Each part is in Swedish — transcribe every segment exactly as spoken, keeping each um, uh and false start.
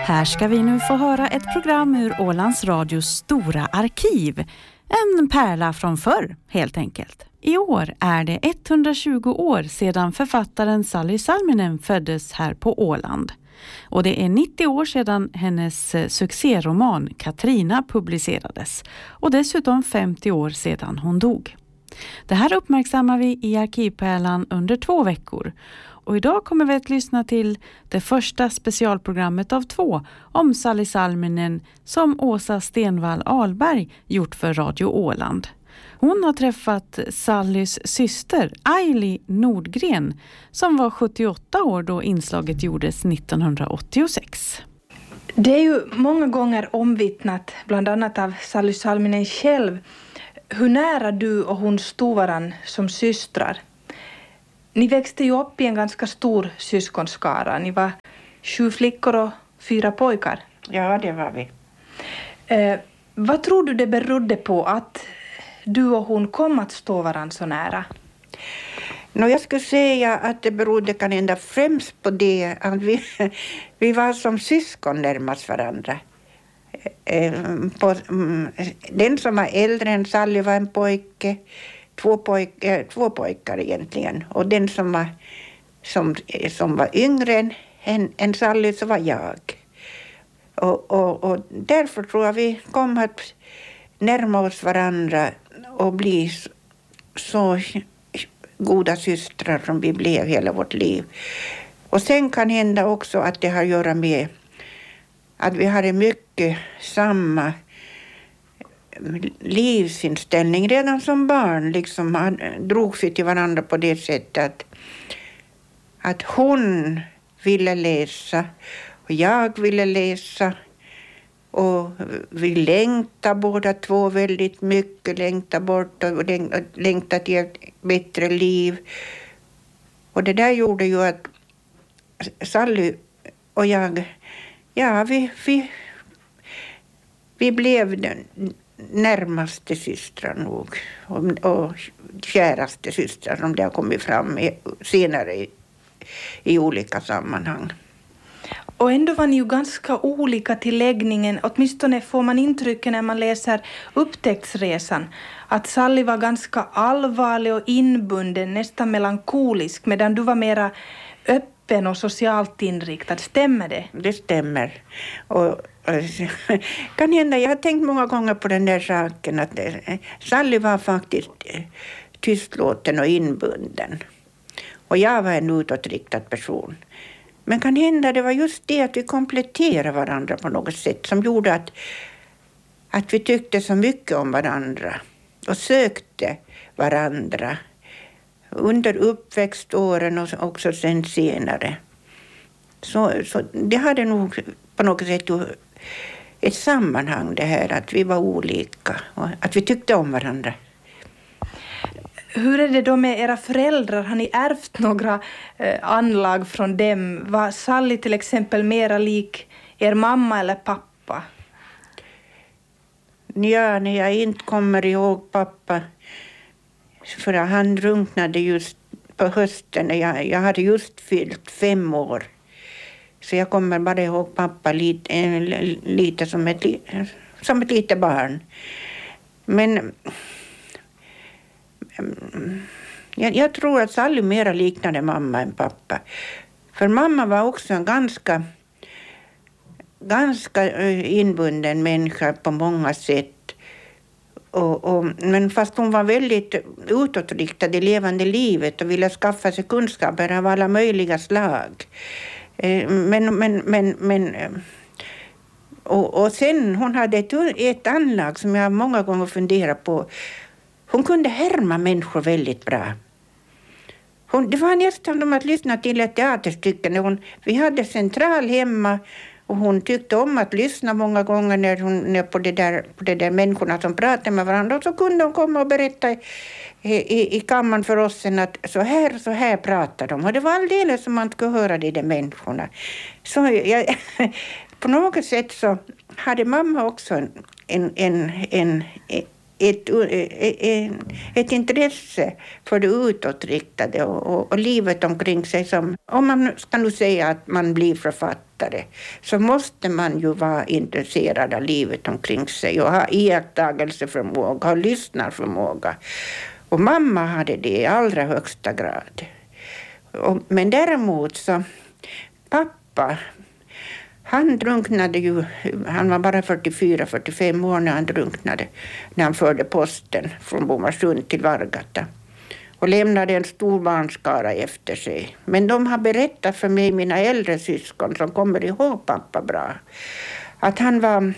Här ska vi nu få höra ett program ur Ålands Radios stora arkiv. En pärla från förr, helt enkelt. I år är det etthundratjugo år sedan författaren Sally Salminen föddes här på Åland. Och det är nittio år sedan hennes succéroman Katrina publicerades. Och dessutom femtio år sedan hon dog. Det här uppmärksammar vi i Arkivpärlan under två veckor. Och idag kommer vi att lyssna till det första specialprogrammet av två om Sally Salminen som Åsa Stenvall Ahlberg gjort för Radio Åland. Hon har träffat Sallys syster Aili Nordgren som var sjuttioåtta år då inslaget gjordes nittonhundraåttiosex. Det är ju många gånger omvittnat, bland annat av Sally Salminen själv, hur nära du och hon stod varann som systrar. Ni växte ju upp i en ganska stor syskonskara. Ni var sju flickor och fyra pojkar. Ja, det var vi. Eh, vad tror du det berodde på att du och hon kom att stå varann så nära? No, jag skulle säga att det berodde kan ända främst på det att vi, vi var som syskon närmast varandra. Eh, på, mm, den som var äldre än Sally var en pojke. Två, pojk, äh, två pojkar egentligen. Och den som var, som, som var yngre än, än, än Sally så var jag. Och, och, och därför tror jag vi kom att närma oss varandra och bli så, så goda systrar som vi blev hela vårt liv. Och sen kan hända också att det har att göra med att vi hade mycket samma livsinställning redan som barn, liksom han drog sig till varandra på det sättet att, att hon ville läsa och jag ville läsa och vi längtade båda två väldigt mycket, längtade bort och längtade till ett bättre liv. Och det där gjorde ju att Sally och jag, ja vi, vi, vi blev den närmaste systrar nog och, och käraste systrar som det har kommit fram i, senare i, i olika sammanhang. Och ändå var ni ju ganska olika till läggningen. Åtminstone får man intrycket när man läser upptäcktsresan att Sally var ganska allvarlig och inbunden, nästan melankolisk, medan du var mera öppen och socialt inriktad. Stämmer det? Det stämmer. Och kan hända, jag har tänkt många gånger på den där saken att Sally var faktiskt tystlåten och inbunden. Och jag var en utåtriktad person. Men kan hända det var just det att vi kompletterade varandra på något sätt som gjorde att, att vi tyckte så mycket om varandra och sökte varandra under uppväxtåren och också sen senare. Så, så det hade nog på något sätt ett sammanhang det här att vi var olika och att vi tyckte om varandra. Hur är det då med era föräldrar? Har ni ärvt några eh, anlag från dem? Var Sally till exempel mera lik er mamma eller pappa? Ja, när jag inte kommer ihåg pappa för han drunknade just på hösten. Jag, jag hade just fyllt fem år. Så jag kommer bara ihåg pappa lite, lite som, ett, som ett litet barn. Men jag, jag tror att Sally mera liknade mamma än pappa. För mamma var också en ganska, ganska inbunden människa på många sätt. Och, och, men fast hon var väldigt utåtriktad i levande livet och ville skaffa sig kunskaper av alla möjliga slag. Men, men, men, men och, och sen hon hade ett, ett anlag som jag många gånger funderat på. Hon kunde härma människor väldigt bra. Hon, det var nästan som att lyssna till ett teaterstycke. När hon, vi hade central hemma och hon tyckte om att lyssna många gånger när hon, när på, det där, på det där människorna som pratade med varandra. Och så kunde hon komma och berätta i, i, i kammaren för oss sen att så här, så här pratade de. Och det var alldeles som man skulle höra de där människorna. Så jag, på något sätt så hade mamma också en, en, en, en ett, ett, ett intresse för det utåtriktade och, och, och livet omkring sig. Som, om man ska nu säga att man blir författare, så måste man ju vara intresserad av livet omkring sig och ha iakttagelseförmåga och lyssnarförmåga. Och mamma hade det i allra högsta grad. Och, men däremot så, pappa, han drunknade ju, han var bara fyrtiofyra fyrtiofem år när han drunknade, när han förde posten från Bomarsund till Vargata och lämnade en stor barnskara efter sig. Men de har berättat för mig, mina äldre syskon som kommer ihåg pappa bra, att han var,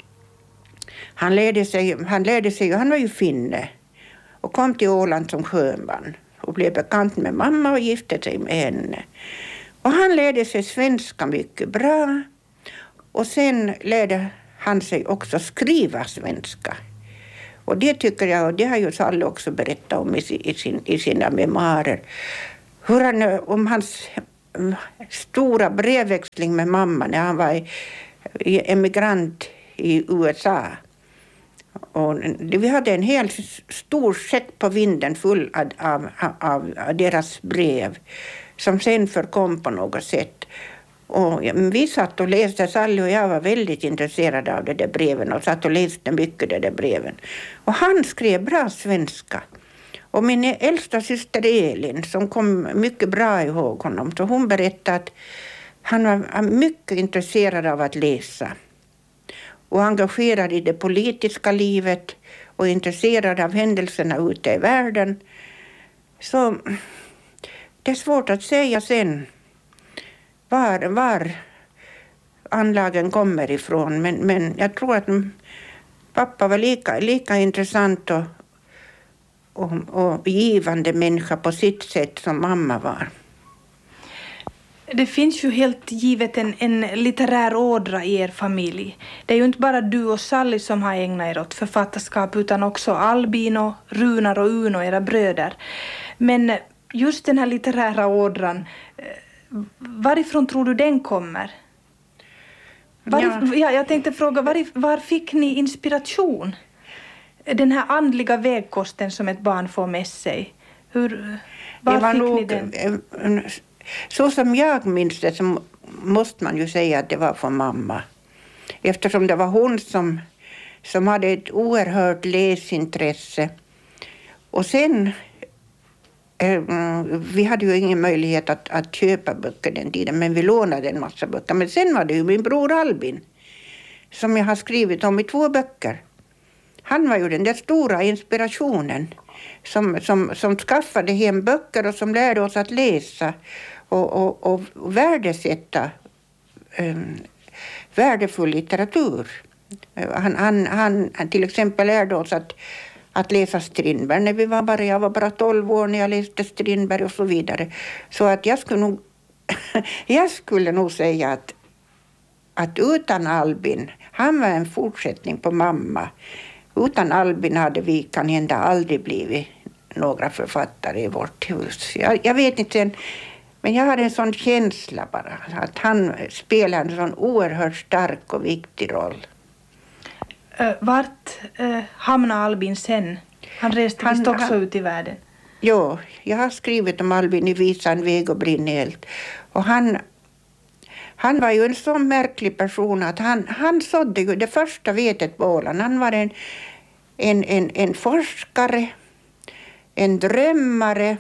han lärde sig, han lärde sig, han var ju finne och kom till Åland som sjöman och blev bekant med mamma och gifte sig med henne. Och han lärde sig svenska mycket bra. Och sen lärde han sig också skriva svenska. Och det tycker jag, och det har ju Sally också berättat om i, sin, i sina memoarer. Hur han, om hans stora brevväxling med mamma när han var emigrant i U S A. Och vi hade en hel stor säck på vinden full av, av, av, av deras brev som sen förkom på något sätt. Och vi satt och läste, Sally och jag var väldigt intresserade av de där breven och satt och läste mycket de där breven. Och han skrev bra svenska. Och min äldsta syster Elin, som kom mycket bra ihåg honom, så hon berättade att han var mycket intresserad av att läsa. Och engagerad i det politiska livet och intresserad av händelserna ute i världen. Så det är svårt att säga sen var, var anlagen kommer ifrån. Men, men jag tror att pappa var lika, lika intressant och, och, och givande människa på sitt sätt som mamma var. Det finns ju helt givet en, en litterär ådra i er familj. Det är ju inte bara du och Sally som har ägnat er åt författarskap, utan också Albin och Runar och Uno, era bröder. Men just den här litterära ådran, varifrån tror du den kommer? Varif, ja. Ja, jag tänkte fråga, var, var fick ni inspiration? Den här andliga vägkosten som ett barn får med sig. Hur, var fick nog, ni den? Så som jag minns det så måste man ju säga att det var från mamma. Eftersom det var hon som, som hade ett oerhört läsintresse. Och sen, eh, vi hade ju ingen möjlighet att, att köpa böcker den tiden, men vi lånade en massa böcker. Men sen var det ju min bror Albin, som jag har skrivit om i två böcker. Han var ju den där stora inspirationen som, som, som skaffade hem böcker och som lärde oss att läsa och, och, och värdesätta um, värdefull litteratur. Han, han, han, han till exempel lärde oss att, att läsa Strindberg när vi var bara, jag var bara tolv år när jag läste Strindberg och så vidare. Så att jag skulle nog, jag skulle nog säga att, att utan Albin, han var en fortsättning på mamma. Utan Albin hade vi kan hända aldrig blivit några författare i vårt hus. Jag, jag vet inte sen, men jag har en sån känsla bara att han spelar en sån oerhört stark och viktig roll. Uh, vart uh, hamnade Albin sen? Han reste han, visst också han, ut i världen. Jo, jag har skrivit om Albin i visan Väg och Brinnelt. Och han, han var ju en så märklig person att han, han sådde ju det första vetet på Åland. Han var en, en, en, en forskare, en drömmare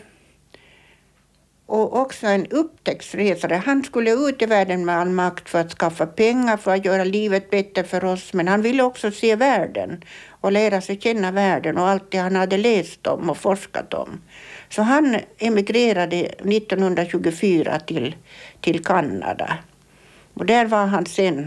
och också en upptäcktsresare. Han skulle ut i världen med all makt för att skaffa pengar, för att göra livet bättre för oss. Men han ville också se världen och lära sig känna världen och allt det han hade läst om och forskat om. Så han emigrerade nittonhundratjugofyra till, till Kanada. Och där var han sen,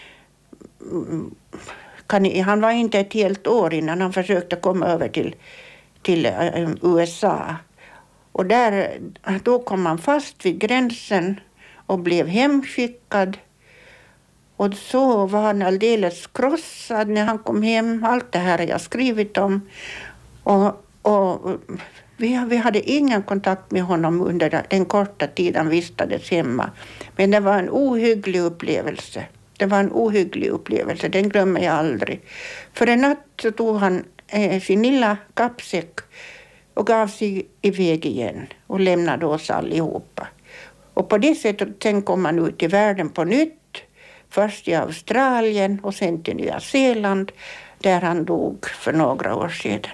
kan, han var inte ett helt år innan han försökte komma över till, till U S A. Och där, då kom han fast vid gränsen och blev hemskickad. Och så var han alldeles krossad när han kom hem. Allt det här har jag skrivit om. Och, och vi, vi hade ingen kontakt med honom under den korta tiden han vistades hemma. Men det var en ohygglig upplevelse. Det var en ohygglig upplevelse, den glömmer jag aldrig. För en natt så tog han eh, sin lilla kappsäck och gav sig iväg igen och lämnade oss allihopa. Och på det sättet sen kom han ut i världen på nytt. Först i Australien och sen till Nya Zeeland där han dog för några år sedan.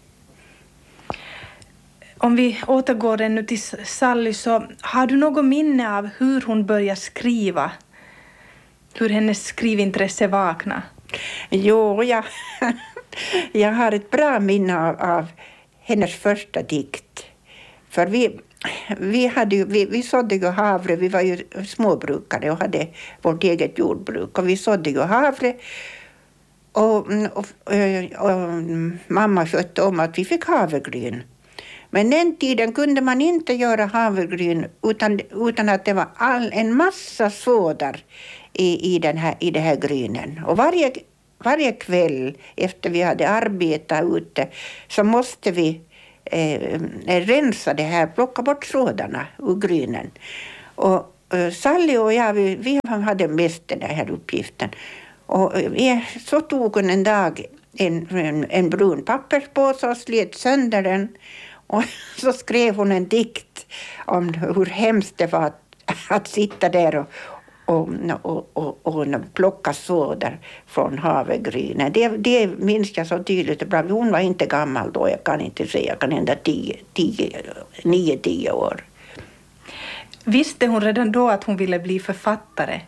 Om vi återgår ännu till Sally, så har du något minne av hur hon började skriva? Hur hennes skrivintresse vaknade? Jo, jag, jag har ett bra minne av, av hennes första dikt. För vi, vi, hade ju, vi, vi sådde ju havre, vi var ju småbrukare och hade vårt eget jordbruk. Och vi sådde ju havre och, och, och, och mamma skötte om att vi fick havregryn. Men den tiden kunde man inte göra havregryn utan, utan att det var all, en massa sådar i, i, den här, i det här grynen. Och varje, varje kväll efter vi hade arbetat ute så måste vi eh, rensa det här, plocka bort sådarna ur grynen. Och eh, Sally och jag, vi, vi hade mest den här uppgiften. Och eh, så tog hon en dag en, en, en brun papperspåse och slet sönder den. Och så skrev hon en dikt om hur hemskt det var att, att sitta där och, och, och, och, och plocka sådär från havregrynen. Det, det minns jag så tydligt. Hon var inte gammal då, jag kan inte säga, jag kan hända tio, tio, nio, tio år. Visste hon redan då att hon ville bli författare?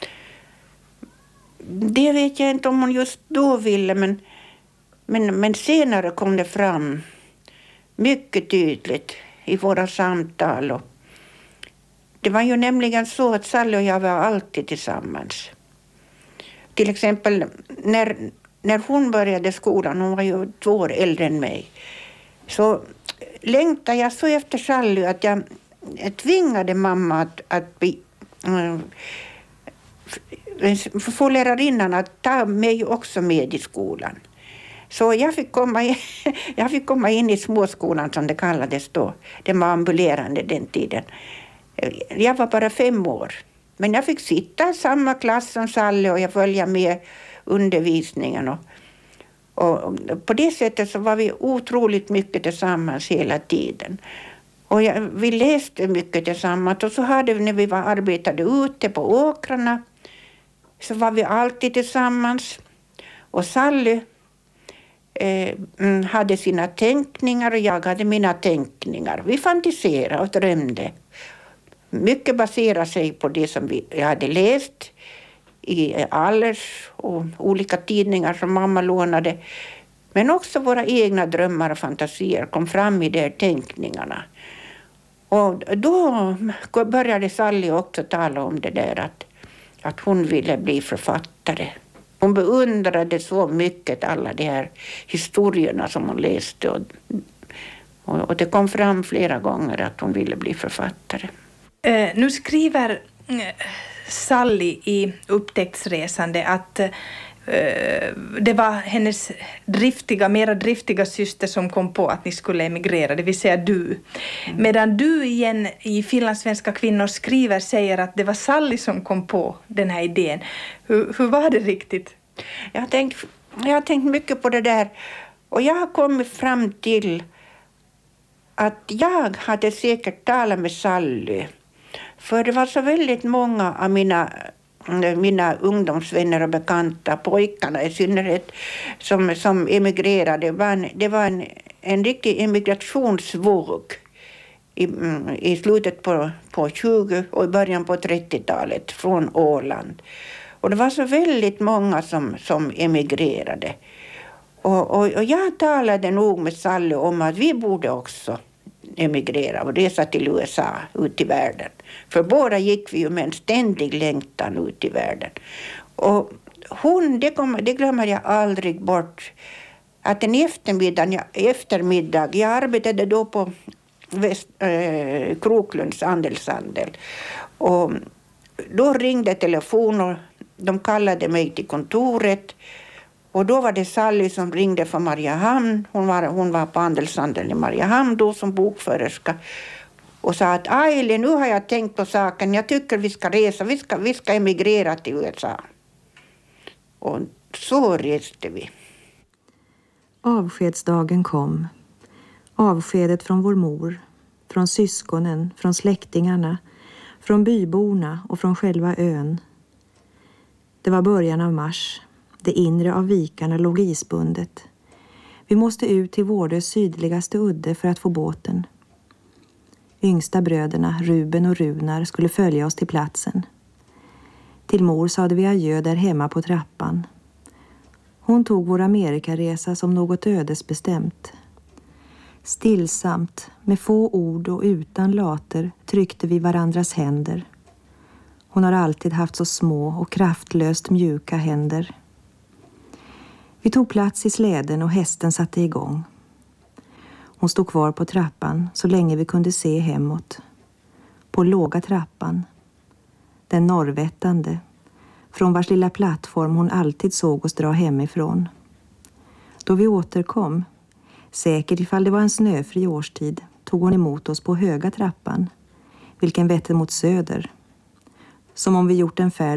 Det vet jag inte om hon just då ville, men, men, men senare kom det fram mycket tydligt i våra samtal. Och det var ju nämligen så att Sally och jag var alltid tillsammans. Till exempel när, när hon började skolan, hon var ju två år äldre än mig, så längtade jag så efter Sally att jag, jag tvingade mamma att, att bli, äh, få lärarinnan att ta mig också med i skolan. Så jag fick, komma in, jag fick komma in i småskolan som det kallades då. Den var ambulerande den tiden. Jag var bara fem år. Men jag fick sitta i samma klass som Sally och jag följde med undervisningen. Och, och på det sättet så var vi otroligt mycket tillsammans hela tiden. Och jag, vi läste mycket tillsammans. Och så hade vi, när vi var arbetade ute på åkrarna, så var vi alltid tillsammans. Och Sally Eh, hade sina tänkningar och jag hade mina tänkningar. Vi fantiserade och drömde. Mycket baserade sig på det som vi jag hade läst i Allers och olika tidningar som mamma lånade. Men också våra egna drömmar och fantasier kom fram i de här tänkningarna. Och då började Sally också tala om det där att, att hon ville bli författare. Hon beundrade så mycket alla de här historierna som hon läste. Och, och det kom fram flera gånger att hon ville bli författare. Eh, nu skriver Sally i Upptäcktsresande att eh, det var hennes driftiga, mera driftiga syster som kom på att ni skulle emigrera, det vill säga du. Mm. Medan du igen i Finlandssvenska kvinnor skriver säger att det var Sally som kom på den här idén. Hur, hur var det riktigt? Jag har, tänkt, jag har tänkt mycket på det där och jag har kommit fram till att jag hade säkert talat med Sally. För det var så väldigt många av mina mina ungdomsvänner och bekanta, pojkarna i synnerhet, som, som emigrerade. Det var en, det var en, en riktig emigrationsvåg i, i slutet på, på tjugo och i början på trettiotalet från Åland. Och det var så väldigt många som, som emigrerade. Och, och, och jag talade nog med Sally om att vi borde också emigrera och resa till U S A, ut i världen. För båda gick vi ju med en ständig längtan ut i världen. Och hon, det, kom, det glömmer jag aldrig bort, att en eftermiddag, jag, eftermiddag, jag arbetade då på Väst, äh, Kroklunds andelshandel. Och då ringde telefon och de kallade mig till kontoret. Och då var det Sally som ringde från Mariehamn. Hon var, hon var på andelshandeln i Mariehamn då som bokförerska. Och sa att Aili, nu har jag tänkt på saken. Jag tycker vi ska resa. Vi ska, vi ska emigrera till U S A. Och så reste vi. Avskedsdagen kom. Avskedet från vår mor, från syskonen, från släktingarna, från byborna och från själva ön. Det var början av mars. Det inre av vikarna låg isbundet. Vi måste ut till Vårdös sydligaste udde för att få båten. Yngsta bröderna, Ruben och Runar, skulle följa oss till platsen. Till mor sade vi adjö där hemma på trappan. Hon tog vår Amerikaresa som något ödesbestämt. Stillsamt, med få ord och utan later, tryckte vi varandras händer. Hon har alltid haft så små och kraftlöst mjuka händer. Vi tog plats i släden och hästen satte igång. Hon stod kvar på trappan så länge vi kunde se hemåt. På låga trappan. Den norrvättande, från vars lilla plattform hon alltid såg oss dra hemifrån. Då vi återkom, säkert ifall det var en snöfri årstid, tog hon emot oss på höga trappan, vilken vette mot söder. Som om vi gjort en färd